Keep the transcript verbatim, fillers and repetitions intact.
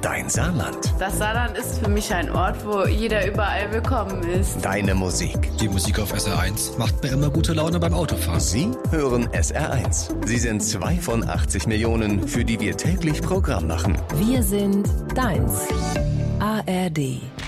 Dein Saarland. Das Saarland ist für mich ein Ort, wo jeder überall willkommen ist. Deine Musik. Die Musik auf S R eins macht mir immer gute Laune beim Autofahren. Sie hören S R eins. Sie sind zwei von achtzig Millionen, für die wir täglich Programm machen. Wir sind deins. A R D.